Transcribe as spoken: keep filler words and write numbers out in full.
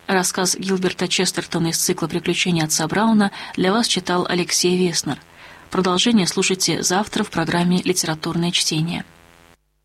Рассказ Гилберта Честертона из цикла «Приключения отца Брауна» для вас читал Алексей Веснер. Продолжение слушайте завтра в программе «Литературное чтение».